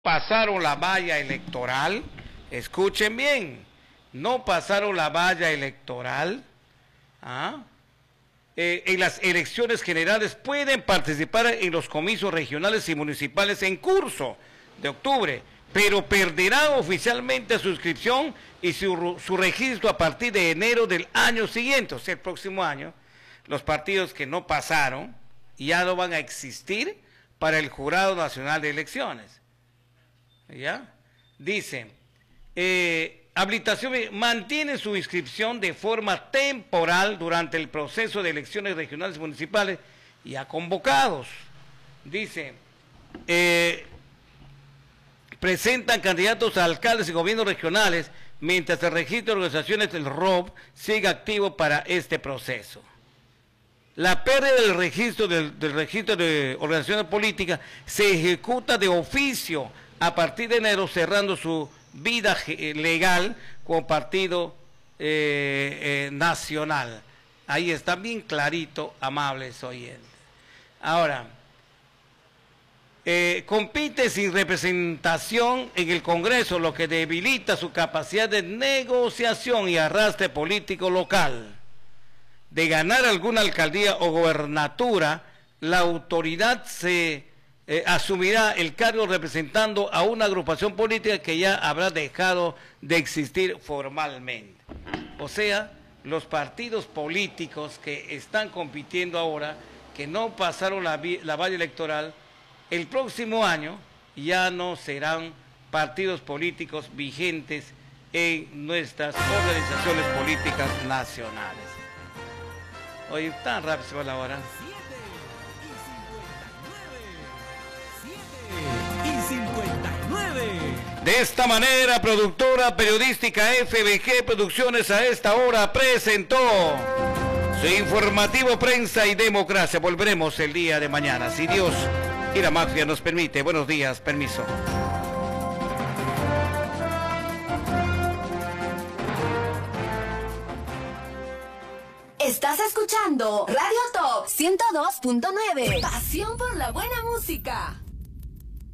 pasaron la valla electoral, escuchen bien, no pasaron la valla electoral, en las elecciones generales pueden participar en los comicios regionales y municipales en curso de octubre, pero perderán oficialmente su inscripción y su registro a partir de enero del año siguiente, o sea, el próximo año. Los partidos que no pasaron ya no van a existir para el Jurado Nacional de Elecciones. ¿Ya? Dice, habilitación mantiene su inscripción de forma temporal durante el proceso de elecciones regionales y municipales y a convocados. Dice, presentan candidatos a alcaldes y gobiernos regionales mientras el registro de organizaciones del ROB siga activo para este proceso. La pérdida del registro de organizaciones políticas se ejecuta de oficio a partir de enero, cerrando su vida legal como partido nacional. Ahí está bien clarito, amables oyentes. Ahora, compite sin representación en el Congreso, lo que debilita su capacidad de negociación y arrastre político local. De ganar alguna alcaldía o gobernatura, la autoridad asumirá el cargo representando a una agrupación política que ya habrá dejado de existir formalmente. O sea, los partidos políticos que están compitiendo ahora, que no pasaron la valla electoral, el próximo año ya no serán partidos políticos vigentes en nuestras organizaciones políticas nacionales. Oye, tan rápido se va la hora. 7:59. De esta manera, productora periodística FBG Producciones a esta hora presentó su informativo Prensa y Democracia. Volveremos el día de mañana, si Dios y la magia nos permite. Buenos días, permiso. Estás escuchando Radio Top 102.9. Pasión por la buena música.